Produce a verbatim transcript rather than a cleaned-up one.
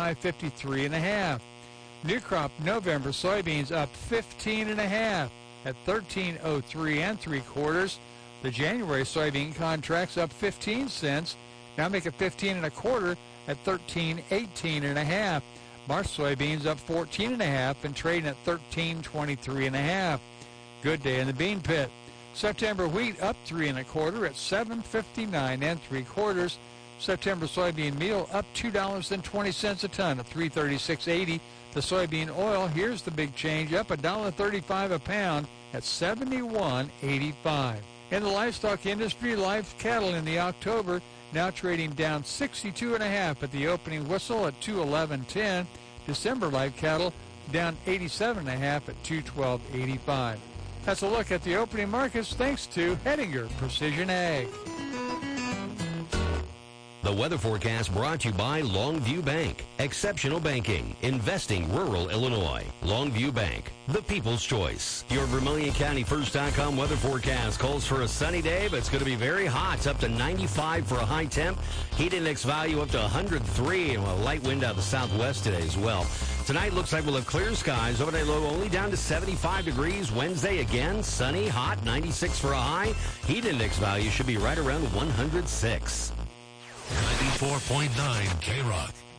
fifty-five fifty-three and a half. New crop November soybeans up fifteen and a half at thirteen oh three and three quarters. The January soybean contracts up fifteen cents. Now make it fifteen and a quarter at thirteen eighteen and a half. March soybeans up fourteen and a half and trading at thirteen twenty-three and a half. Good day in the bean pit. September wheat up three and a quarter at seven fifty-nine and three quarters. September soybean meal up two dollars and twenty cents a ton at three thirty-six eighty. The soybean oil, here's the big change, up one dollar thirty-five a pound at seventy-one eighty-five. In the livestock industry, live cattle in the October now trading down sixty-two and a half at the opening whistle at two eleven ten. December live cattle down eighty-seven and a half at two twelve eighty-five. That's a look at the opening markets thanks to Hettinger Precision Ag. The weather forecast brought to you by Longview Bank. Exceptional banking. Investing rural Illinois. Longview Bank. The people's choice. Your Vermilion County First dot com weather forecast calls for a sunny day, but it's going to be very hot. It's up to ninety-five for a high temp. Heat index value up to one hundred three, and a light wind out of the southwest today as well. Tonight looks like we'll have clear skies. Overnight low only down to seventy-five degrees. Wednesday again, sunny, hot, ninety-six for a high. Heat index value should be right around one hundred six. ninety-four point nine K-Rock.